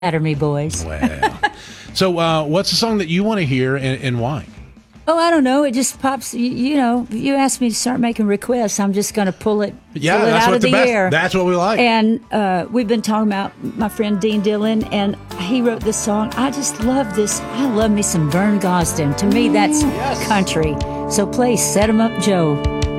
Flatter me, boys. Wow. So, what's the song that you want to hear and why? Oh, I don't know. It just pops. You know, if you ask me to start making requests, I'm just going to pull it That's out what of the air. That's what we like. And we've been talking about my friend Dean Dillon, and he wrote this song. I just love this. I love me some Vern Gosdin. To me, that's country. So play Set 'Em Up Joe.